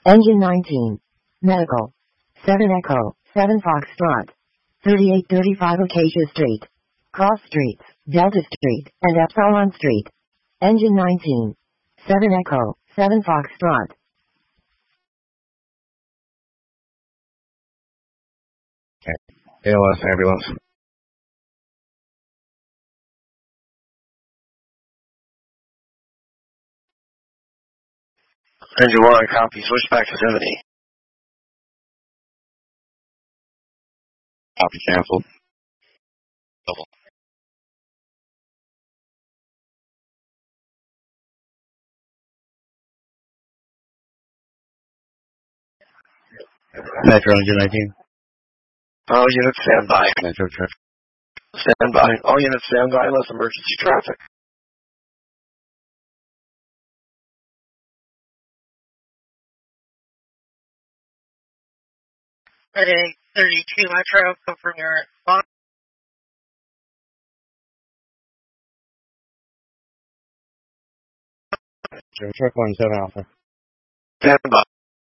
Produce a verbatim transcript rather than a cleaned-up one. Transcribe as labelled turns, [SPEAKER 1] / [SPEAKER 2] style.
[SPEAKER 1] Engine nineteen. Medical. seven Echo, seven Foxtrot. thirty-eight thirty-five Acacia Street. Cross Streets, Delta Street, and Epsilon Street. Engine nineteen. seven Echo, seven Foxtrot.
[SPEAKER 2] A L S ambulance. Engine one, copy. Switch back to seventy. Copy, cancel. Double. Metro engine nineteen. All units stand by. Metro check. Stand by. All units stand by unless emergency traffic.
[SPEAKER 3] Heading thirty-two Metro, confirm your spot.
[SPEAKER 2] Metro check one seven Alpha. Stand by.